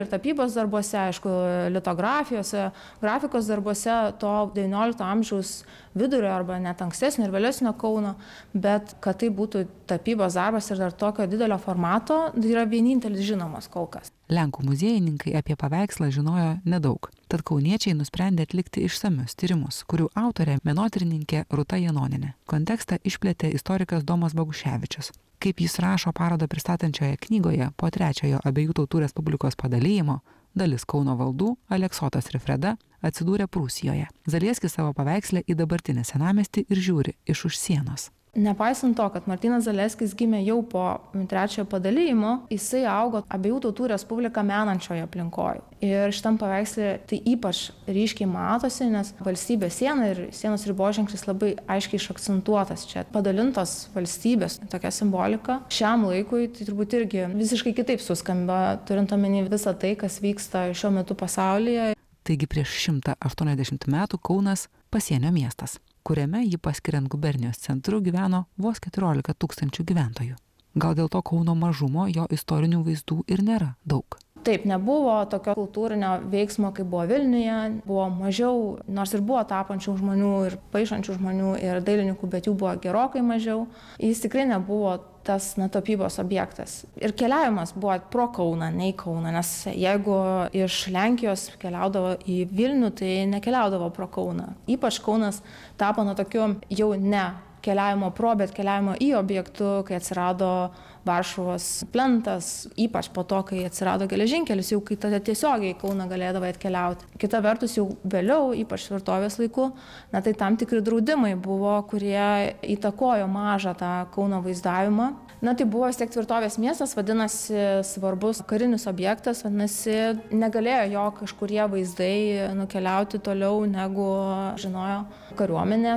Ir tapybos darbuose, aišku, litografijose, grafikos darbuose to XIX amžiaus vidurio arba net ankstesnio ir vėlesnio Kauno, bet kad tai būtų tapybos darbas ir dar tokio didelio formato, tai yra vienintelis žinomas kol kas. Lenkų muziejininkai apie paveikslą žinojo nedaug, tad kauniečiai nusprendė atlikti išsamius tyrimus, kurių autorė menotyrininkė Rūta Janonienė. Kontekstą išplėtė istorikas Domas Boguševičius. Kaip jis rašo parodą pristatančioje knygoje, po trečiojo abiejų tautų respublikos padalijimo dalis Kauno valdų, Aleksotas ir Freda, atsidūrė Prūsijoje. Zalieskis savo paveikslę į dabartinį senamiestį ir žiūri iš už sienos. Nepaisant to, kad Martynas Zaleskis gimė jau po trečiojo padalijimo, jisai augo abiejų tautų respubliką menančioje aplinkoje. Ir šitam paveiksle tai ypač ryškiai matosi, nes valstybės siena ir sienos riboženklis labai aiškiai išakcentuotas čia. Padalintos valstybės, tokia simbolika. Šiam laikui tai turbūt irgi visiškai kitaip suskamba, turint omeny visą tai, kas vyksta šiuo metu pasaulyje. Taigi prieš 180 metų Kaunas pasienio miestas, kuriame jį paskiriant gubernijos centru gyveno vos 14 000 gyventojų. Gal dėl to Kauno mažumo jo istorinių vaizdų ir nėra daug. Taip, nebuvo tokio kultūrinio veiksmo, kaip buvo Vilniuje, buvo mažiau, nors ir buvo tapančių žmonių ir paišančių žmonių ir dailininkų, bet jų buvo gerokai mažiau. Jis tikrai nebuvo tas tapybos objektas. Ir keliavimas buvo pro Kauną, ne į Kauną, nes jeigu iš Lenkijos keliaudavo į Vilnių, tai nekeliaudavo pro Kauną. Ypač Kaunas tapo tokiu jau ne keliavimo pro, bet keliavimo į objektų, kai atsirado Varšuvos plentas, ypač po to, kai atsirado geležinkelis, jau kai tada tiesiogiai į Kauną galėdavo atkeliauti. Kita vertus, jau vėliau, ypač tvirtovės laiku, tai tam tikri draudimai buvo, kurie įtakojo mažą tą Kauno vaizdavimą. Tai buvo vis tiek tvirtovės miestas, vadinasi svarbus karinis objektas, vadinasi negalėjo jo kažkurie vaizdai nukeliauti toliau, negu žinojo kariuomenė.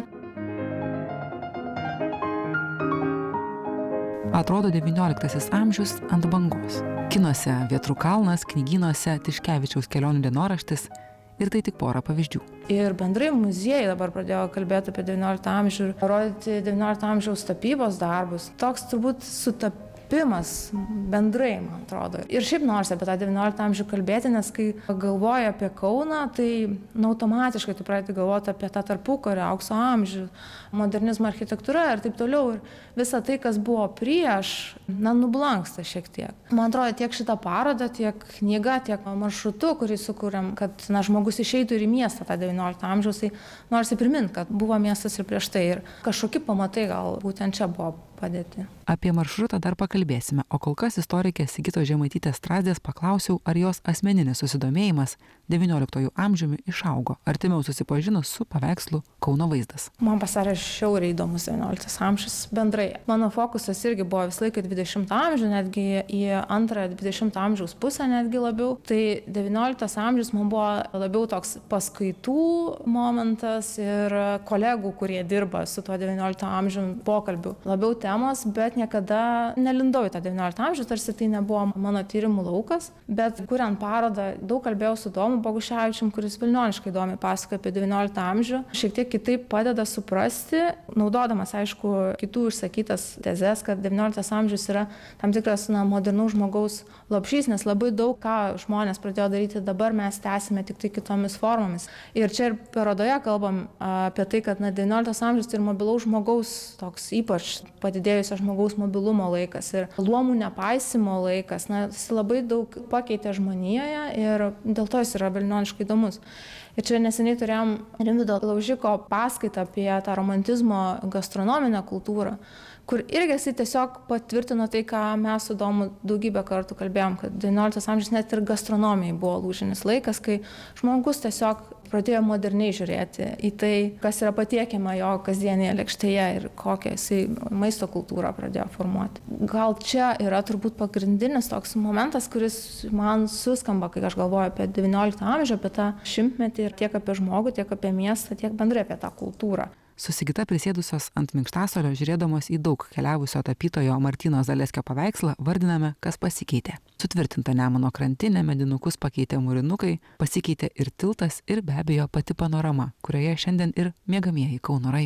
Atrodo 19 amžius ant bangos. Kinuose Vėtrų kalnas, knygynuose Tiškevičiaus kelionių dienoraštis ir tai tik pora pavyzdžių. Ir bendrai muziejai dabar pradėjo kalbėti apie 19 amžių ir rodyti 19 amžiaus tapybos darbus. Toks turbūt sutapimas bendrai, man atrodo. Ir šiaip nors apie tą 19 amžių kalbėti, nes kai galvoji apie Kauną, tai automatiškai tu pradedi galvoti apie tą tarpukario aukso amžių, modernizmo architektūra ir taip toliau. Ir visa tai, kas buvo prieš, nublanksta šiek tiek. Man atrodo, tiek šitą parodą, tiek knygą, tiek maršrutu, kurį sukūrėm, kad žmogus išeitų ir į miestą tą 19 amžiaus, tai norisi priminti, kad buvo miestas ir prieš tai. Ir kažkokie pamatai gal būtent čia buvo padėti. Apie maršrutą dar pakalbėsime, o kol kas istorikės Sigitos Žemaitytės Strazdės paklausiau, ar jos asmeninis susidomėjimas XIX amžiumi išaugo, artimiau susipažinus su paveikslu Kauno vaizdas. Man pasidarė šiauriai įdomus XIX amžius bendrai. Mano fokusas irgi buvo visą laiką 20 amžių, netgi į antrąją 20 amžiaus pusę netgi labiau. Tai XIX amžius man buvo labiau toks paskaitų momentas ir kolegų, kurie dirba su tuo XIX amžiumi pokalbiu. Labiau temos, bet niekada nelindau į tą XIX amžių, tarsi tai nebuvo mano tyrimų laukas. Bet kuriant parodą, daug kalbėjau su Domu Boguševičium, kuris vilnioniškai įdomiai pasakoja apie XIX amžių. Šiek tiek kitaip padeda suprasti, naudodamas, aišku, kitų išsakytas tezes, kad XIX amžius yra tam tikras modernaus žmogaus lopšys, nes labai daug ką žmonės pradėjo daryti dabar, mes tęsime tik tai kitomis formomis. Ir čia ir parodoje kalbam apie tai, kad XIX amžius tai ir mobilaus žmogaus toks ypač padidėjusio žmogaus mobilumo laikas ir luomų nepaisimo laikas. Jis labai daug pakeitė žmonijoje ir dėl to jis yra vilnioniškai įdomus. Ir čia neseniai turėjom Rimvydo Laužiko paskaitą apie tą romantizmo gastronominę kultūrą, kur irgi jisai tiesiog patvirtino tai, ką mes su Domu daugybę kartų kalbėjom, kad XIX amžius net ir gastronomijai buvo lūžinis laikas, kai žmogus tiesiog pradėjo moderniai žiūrėti į tai, kas yra patiekiama jo kasdienėje lėkštėje ir kokią jisai maisto kultūrą pradėjo formuoti. Gal čia yra turbūt pagrindinis toks momentas, kuris man suskamba, kai aš galvoju apie XIX amžių, apie tą šimtmetį ir tiek apie žmogų, tiek apie miestą, tiek bendrai apie tą kultūrą. Su Sigita prisėdusios ant minkštasolio žiūrėdamos į daug keliavusio tapytojo Martyno Zaleskio paveikslą vardiname, kas pasikeitė. Sutvirtinta Nemuno krantinė, medinukus pakeitė mūrinukai, pasikeitė ir tiltas ir be abejo pati panorama, kurioje šiandien ir miegamieji Kauno rajonai.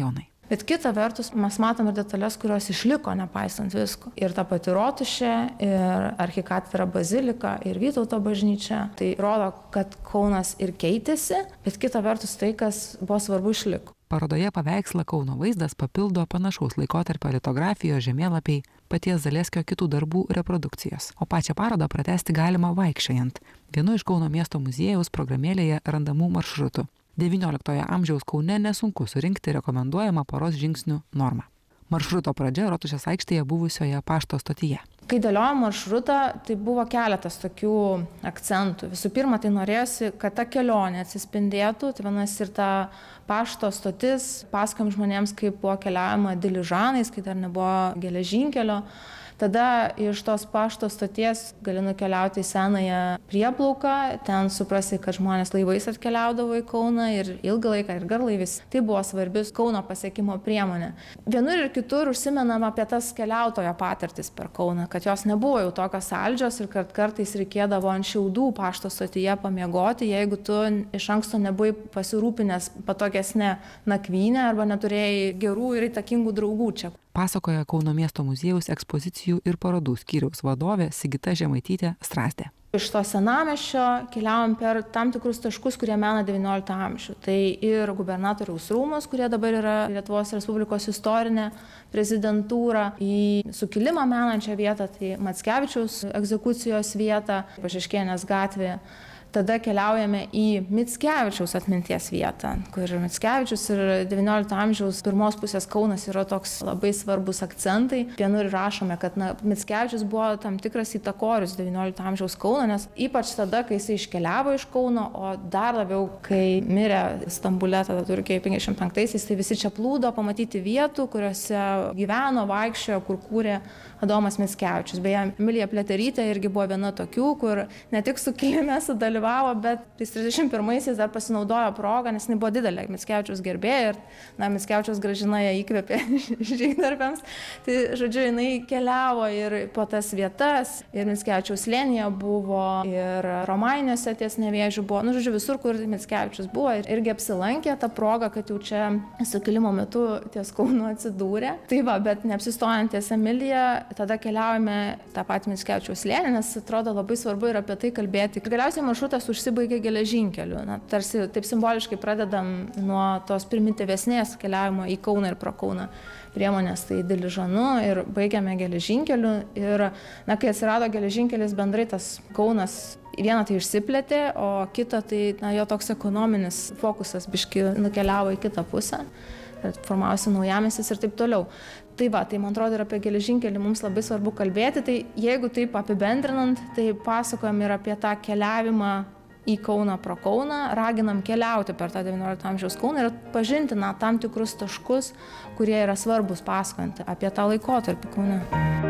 Bet kita vertus, mes matom ir detalės, kurios išliko nepaisant visko. Ir ta pati Rotušė, ir arkikatedra bazilika, ir Vytauto bažnyčia. Tai rodo, kad Kaunas ir keitėsi, bet kita vertus tai, kas buvo svarbu, išliko. Parodoje paveikslą Kauno vaizdas papildo panašaus laikotarpio litografijos žemėlapiai, paties Zaleskio kitų darbų reprodukcijos. O pačią parodą pratęsti galima vaikščiojant vienu iš Kauno miesto muziejaus programėlėje randamų maršrutų. XIX amžiaus Kaune nesunku surinkti rekomenduojamą poros žingsnių normą. Maršruto pradžia Rotušės aikštėje buvusioje pašto stotyje. Kai dėliojom maršrutą, tai buvo keletas tokių akcentų. Visų pirma, tai norėjosi, kad ta kelionė atsispindėtų, tai vienas ir ta pašto stotis, pasakojom žmonėms, kaip buvo keliaujama diližanais, kai dar nebuvo geležinkelio. Tada iš tos pašto stoties gali nukeliauti į senąją prieplauką, ten suprasi, kad žmonės laivais atkeliaudavo į Kauną ir ilgą laiką, ir garlaivis. Tai buvo svarbis Kauno pasiekimo priemonė. Vienur ir kitur užsimenam apie tas keliautojo patirtis per Kauną, kad jos nebuvo jau tokios saldžios ir kad kartais reikėdavo ant šiaudų pašto stotyje pamiegoti, jeigu tu iš anksto nebuvai pasirūpinęs patogesnę nakvynę arba neturėjai gerų ir įtakingų draugų čia. Pasakoja Kauno miesto muziejaus ekspozicijų ir parodų skyriaus vadovė Sigita Žemaitytė Strazdė. Iš to senamiesčio keliavom per tam tikrus taškus, kurie mena XIX amžių. Tai ir gubernatoriaus rūmus, kurie dabar yra Lietuvos Respublikos istorinė prezidentūra, į sukilimą menančią vietą, tai Mackevičiaus egzekucijos vietą, Pašeškienės gatvė. Tada keliaujame į Mickevičiaus atminties vietą, kur Mickevičius ir XIX amžiaus pirmos pusės Kaunas yra toks labai svarbus akcentai. Vienur rašome, kad Mickevičius buvo tam tikras įtakorius XIX amžiaus Kauno, nes ypač tada, kai jis iškeliavo iš Kauno, o dar labiau, kai mirė Stambule, tada Turkijoje 55-aisiais, tai visi čia plūdo pamatyti vietų, kuriuose gyveno, vaikščiojo, kur kūrė Adomas Mickevičius. Beje, Emilija Pliaterytė irgi buvo viena tokių, kur ne tik sukilime sudalyvavo, bet 31-aisiais dar pasinaudojo progą, nes jinai buvo didelė Mickevičiaus gerbėja ir Mickevičiaus Gražina ją įkvėpė žygdarbiams. Tai, žodžiu, jinai keliavo ir po tas vietas, ir Mickevičiaus slėnyje buvo, ir Romainiuose ties Nevėžiu buvo, žodžiu, visur, kur Mickevičius buvo, ir irgi apsilankė tą progą, kad jau čia sukilimo metu ties Kaunu atsidūrė. Tai va, bet neapsistojant ties Emilija, tada keliaujame tą patį Mickevičiaus slėnį, nes atrodo labai svarbu ir apie tai kalbėti. Galiausiai maršrutas užsibaigė geležinkeliu. Tarsi taip simboliškai pradedam nuo tos primityvesnės keliavimo į Kauną ir pro Kauną priemonės, tai Diližanu, ir baigiame geležinkeliu. Ir kai atsirado geležinkelis, bendrai tas Kaunas viena tai išsiplėtė, o kita tai jo toks ekonominis fokusas biški nukeliavo į kitą pusę. Formavosi naujamiestis ir taip toliau. Tai va, tai man atrodo ir apie geležinkelį mums labai svarbu kalbėti, tai jeigu taip apibendrinant, tai pasakojam ir apie tą keliavimą į Kauną pro Kauną, raginam keliauti per tą XIX amžiaus Kauną ir pažinti tam tikrus taškus, kurie yra svarbus pasakojant apie tą laikotarpį Kaune.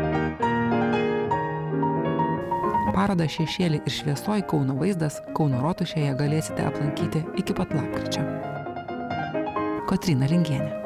Parodą Šešėliai ir šviesoj Kauno vaizdas Kauno Rotušėje galėsite aplankyti iki pat lapkričio. Kotryna Lingienė.